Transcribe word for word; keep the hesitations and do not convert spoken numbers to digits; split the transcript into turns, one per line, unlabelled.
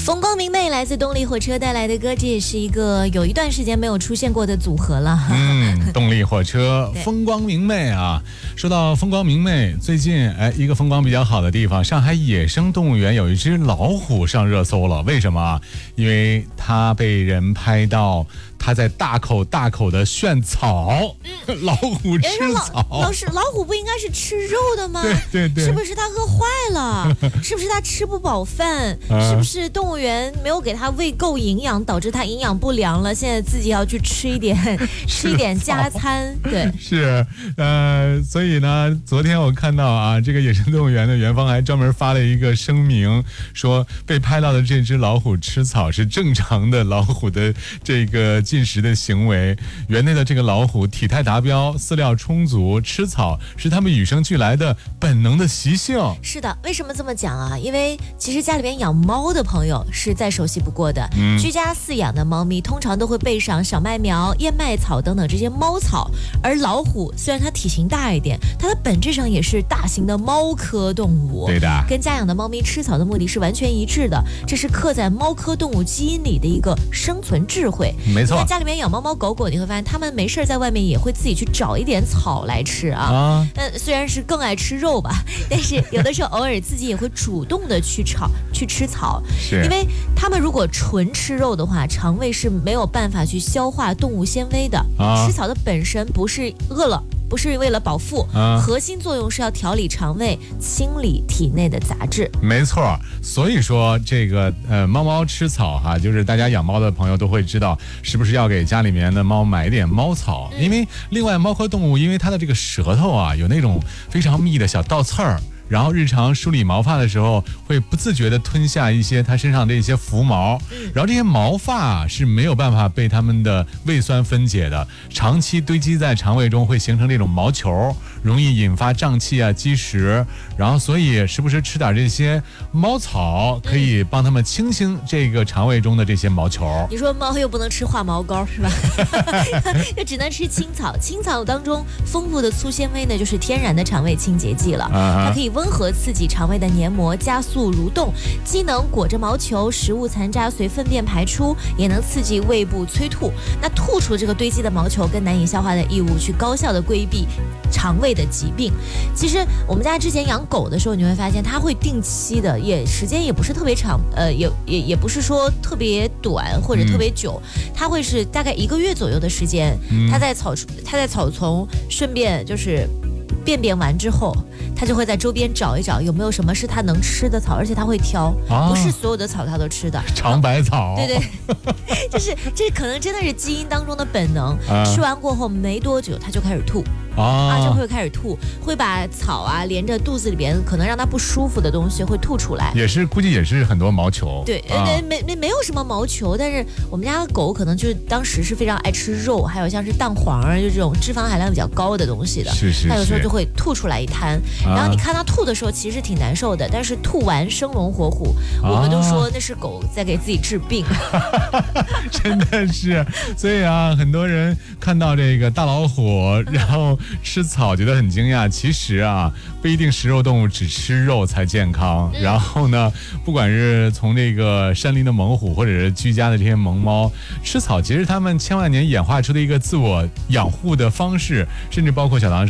风光明媚来自动力火车带来的歌，这也是一个有一段时间没有出现过的组合了。
嗯，动力火车风光明媚啊。说到风光明媚，最近哎，一个风光比较好的地方，上海野生动物园有一只老虎上热搜了。为什么？因为它被人拍到它在大口大口的炫草，嗯、老虎吃草。
老, 老师，老虎不应该是吃肉的吗？
对对对，
是不是它饿坏了？是不是它吃不饱饭？啊、是不是动物园没有给它喂够营养，导致它营养不良了？现在自己要去吃一点吃一点加餐，对，
是，呃，所以呢，昨天我看到啊，这个野生动物园的园方还专门发了一个声明，说被拍到的这只老虎吃草是正常的老虎的这个进食的行为，园内的这个老虎体态达标，饲料充足，吃草是它们与生俱来的本能的习性。
是的，为什么这么讲啊？因为其实家里边养猫的朋友是再熟悉不过的，嗯、居家饲养的猫咪通常都会备上小麦苗、燕麦草等等这些猫草，而老虎虽然它体型大一点，它的本质上也是大型的猫科动物，
对的，
跟家养的猫咪吃草的目的是完全一致的，这是刻在猫科动物基因里的一个生存智慧。
没错，
家里面养猫猫狗狗，你会发现它们没事在外面也会自己去找一点草来吃啊。啊，嗯，虽然是更爱吃肉吧，但是有的时候偶尔自己也会主动的去炒去吃草，
是因
为它们如果纯吃肉的话，肠胃是没有办法去消化动物纤维的。啊、吃草的本身不是饿了。不是为了饱腹、啊，核心作用是要调理肠胃，清理体内的杂质。
没错，所以说这个呃猫猫吃草哈，就是大家养猫的朋友都会知道，是不是要给家里面的猫买一点猫草？嗯、因为另外猫科动物，因为它的这个舌头啊有那种非常密的小倒刺儿。然后日常梳理毛发的时候，会不自觉地吞下一些它身上的一些浮毛，然后这些毛发是没有办法被它们的胃酸分解的，长期堆积在肠胃中会形成这种毛球，容易引发胀气啊、积食。然后所以时不时吃点这些猫草，可以帮它们清清这个肠胃中的这些毛球。
你说猫又不能吃化毛膏是吧？就只能吃青草，青草当中丰富的粗纤维呢，就是天然的肠胃清洁剂了，啊、它可以温和刺激肠胃的黏膜，加速蠕动，既能裹着毛球，食物残渣随粪便排出，也能刺激胃部催吐。那吐出这个堆积的毛球跟难以消化的异物，去高效的规避肠胃的疾病。其实我们家之前养狗的时候，你会发现它会定期的，也时间也不是特别长，呃，也也也不是说特别短或者特别久，嗯、它会是大概一个月左右的时间，嗯、它在草它在草丛顺便就是便便完之后，他就会在周边找一找有没有什么是他能吃的草，而且他会挑，啊、不是所有的草他都吃的。
长白草，
对对，就是这可能真的是基因当中的本能。啊、吃完过后没多久，他就开始吐。啊, 啊，就会开始吐，会把草啊连着肚子里边可能让它不舒服的东西会吐出来，
也是估计也是很多毛球。
对，啊、没没没有什么毛球，但是我们家的狗可能就是当时是非常爱吃肉，还有像是蛋黄啊，就这种脂肪含量比较高的东西的，
是是是，
它有时候就会吐出来一滩。啊、然后你看它吐的时候其实挺难受的，但是吐完生龙活虎，啊、我们都说那是狗在给自己治病。
真的是，所以啊，很多人看到这个大老虎，然后吃草觉得很惊讶，其实啊不一定食肉动物只吃肉才健康。然后呢，不管是从这个山林的猛虎，或者是居家的这些萌猫，吃草其实他们千万年演化出的一个自我养护的方式，甚至包括小唐